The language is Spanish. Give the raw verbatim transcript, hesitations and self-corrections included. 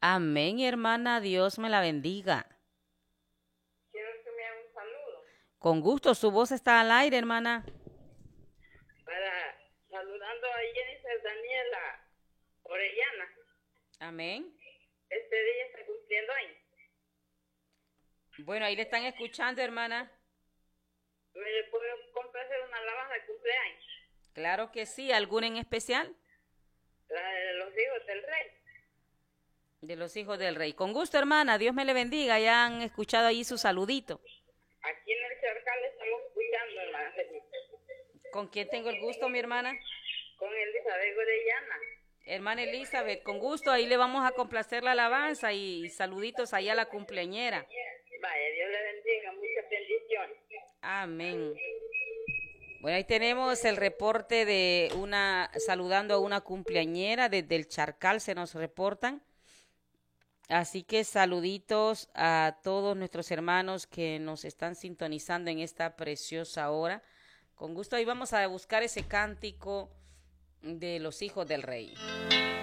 Amén, hermana, Dios me la bendiga. Quiero que me haga un saludo. Con gusto, su voz está al aire, hermana. Para saludando a Jennifer Daniela Orellana. Amén. Este día está cumpliendo años. Bueno, ahí le están escuchando, hermana. ¿Me le puedo complacer una alabanza de cumpleaños? Claro que sí, ¿alguna en especial? La de los hijos del rey. De los hijos del rey. Con gusto, hermana, Dios me le bendiga. Ya han escuchado ahí su saludito. Aquí en el Cercal estamos escuchando, hermana. ¿Con quién tengo el gusto, mi hermana? Con Elizabeth Orellana. Hermana Elizabeth, con gusto, ahí le vamos a complacer la alabanza y saluditos ahí a la cumpleañera. Vaya, Dios le bendiga, muchas bendiciones. Amén. Bueno, ahí tenemos el reporte de una, saludando a una cumpleañera desde el Charcal, se nos reportan. Así que saluditos a todos nuestros hermanos que nos están sintonizando en esta preciosa hora. Con gusto ahí vamos a buscar ese cántico de los hijos del rey.